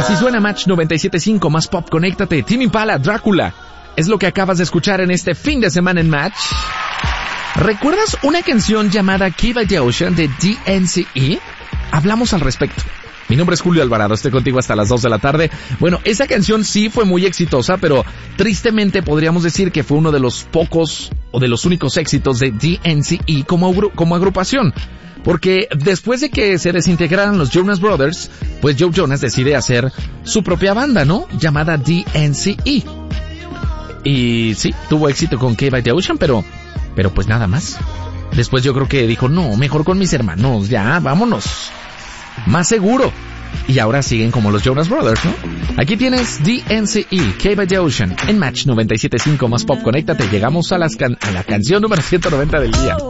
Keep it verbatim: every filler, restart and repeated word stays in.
Así suena Match noventa y siete punto cinco, más pop, conéctate. Tame Impala, Drácula. Es lo que acabas de escuchar en este fin de semana en Match. ¿Recuerdas una canción llamada Key by the Ocean de D N C E? Hablamos al respecto. Mi nombre es Julio Alvarado, estoy contigo hasta las dos de la tarde. Bueno, esa canción sí fue muy exitosa, pero tristemente podríamos decir que fue uno de los pocos o de los únicos éxitos de D N C E como, agru- como agrupación. Porque después de que se desintegraran los Jonas Brothers, pues Joe Jonas decide hacer su propia banda, ¿no? Llamada D N C E. Y sí, tuvo éxito con Key by the Ocean, pero, pero pues nada más. Después yo creo que dijo, no, mejor con mis hermanos, ya, vámonos. Más seguro. Y ahora siguen como los Jonas Brothers, ¿no? Aquí tienes D N C E, Key by the Ocean, en Match noventa y siete punto cinco, más pop, conéctate. Llegamos a, las can- a la canción número ciento noventa del día.